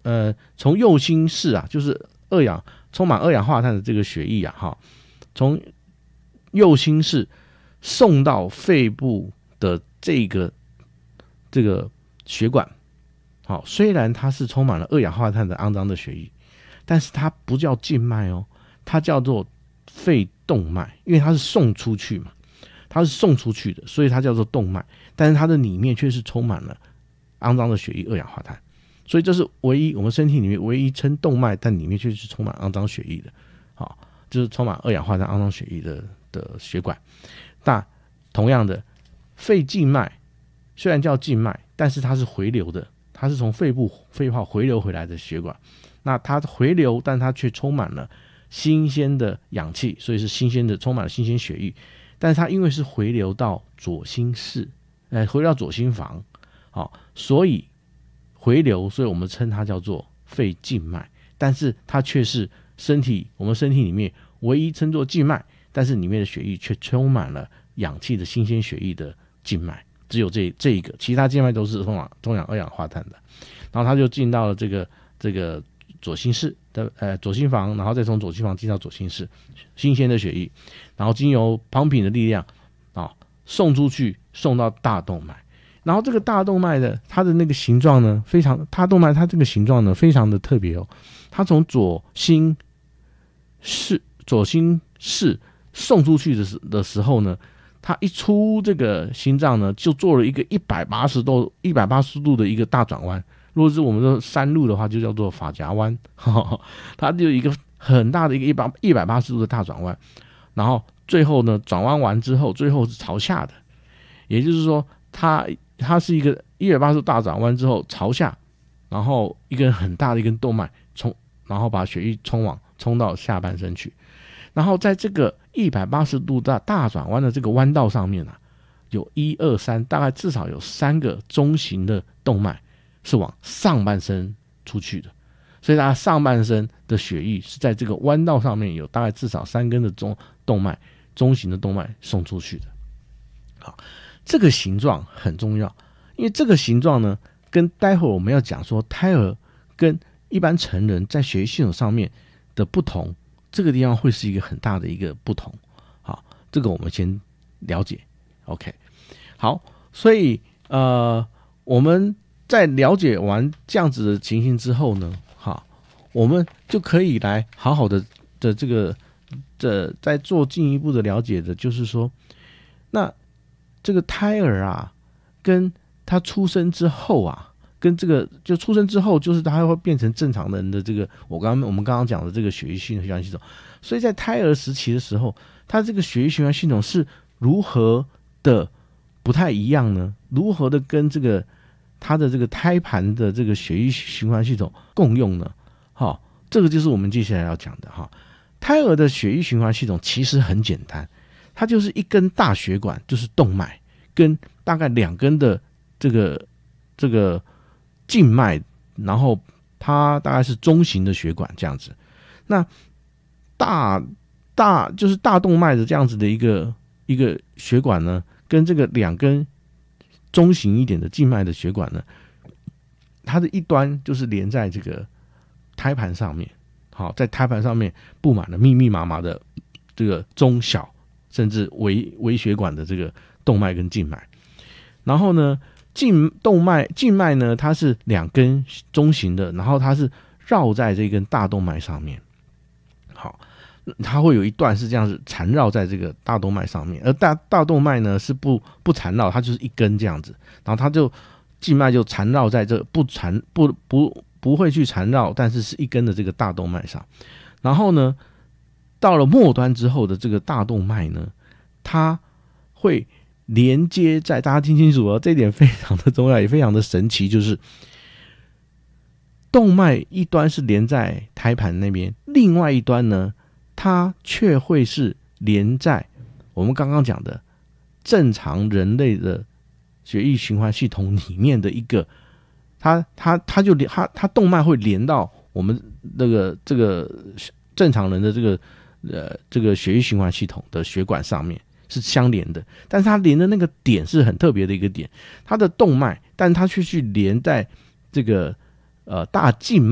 从右心室啊，就是充满二氧化碳的这个血液啊，从右心室送到肺部的这个血管，好，虽然它是充满了二氧化碳的肮脏的血液，但是它不叫静脉哦，它叫做肺动脉，因为它是送出去嘛，它是送出去的，所以它叫做动脉，但是它的里面却是充满了肮脏的血液、二氧化碳，所以这是我们身体里面唯一称动脉，但里面却是充满肮脏血液的，好，就是充满二氧化碳、肮脏血液的血管。那同样的，肺静脉虽然叫静脉，但是它是回流的，它是从肺泡回流回来的血管。那它回流，但它却充满了新鲜的氧气，所以是新鲜的，充满了新鲜血液。但是它因为是回流到左心室，回流到左心房，好，所以回流，所以我们称它叫做肺静脉。但是它却是我们身体里面唯一称作静脉，但是里面的血液却充满了氧气的新鲜血液的静脉，只有这一个，其他静脉都是充满二氧化碳的。然后它就进到了这个左心室的左心房，然后再从左心房进到左心室，新鲜的血液，然后经由pumping的力量送出去，送到大动脉。然后这个大动脉的它的那个形状呢，大动脉它这个形状呢非常的特别哦。它从左心室送出去的时候呢，它一出这个心脏呢，就做了一个180度的一个大转弯。如果是我们的山路的话，就叫做发夹弯，它就有一个很大的一个180度的大转弯。然后最后呢，转弯完之后，最后是朝下的，也就是说，它是一个180度大转弯之后朝下，然后一根很大的一根动脉然后把血液冲到下半身去。然后在这个180度大转弯的这个弯道上面啊，有1、2、3，大概至少有3个中型的动脉是往上半身出去的，所以它上半身的血液是在这个弯道上面有大概至少3根的中型的动脉送出去的。好，这个形状很重要，因为这个形状呢，跟待会我们要讲说胎儿跟一般成人在血液系统上面的不同，这个地方会是一个很大的一个不同。好，这个我们先了解。OK， 好，所以我们在了解完这样子的情形之后呢，我们就可以来好好的再做进一步的了解的，就是说，那这个胎儿啊，跟他出生之后啊，跟这个就出生之后，就是他会变成正常人的这个我们刚刚讲的这个血液循环系统。所以在胎儿时期的时候，他这个血液循环系统是如何的不太一样呢？如何的跟他的这个胎盘的这个血液循环系统共用呢？这个就是我们接下来要讲的哈。胎儿的血液循环系统其实很简单，它就是一根大血管，就是动脉，跟大概2根的这个静脉，然后它大概是中型的血管这样子。那就是大动脉的这样子的一个血管呢，跟这个2根中型一点的静脉的血管呢，它的一端就是连在这个胎盘上面。好，在胎盘上面布满了密密麻麻的这个中小甚至微血管的这个动脉跟静脉。然后呢，静脉呢，它是2根中型的，然后它是绕在这根大动脉上面。好，它会有一段是这样子缠绕在这个大动脉上面，而大动脉呢是不缠绕，它就是一根这样子，然后它就静脉就缠绕在这不会去缠绕，但是一根的这个大动脉上。然后呢，到了末端之后的这个大动脉呢，它会连接在，大家听清楚哦，这一点非常的重要，也非常的神奇，就是动脉一端是连在胎盘那边，另外一端呢，它却会是连在我们刚刚讲的正常人类的血液循环系统里面的一个，它动脉会连到我们这个正常人的这个血液循环系统的血管上面是相连的，但是它连的那个点是很特别的一个点，它的动脉，但它却去连在这个大静脉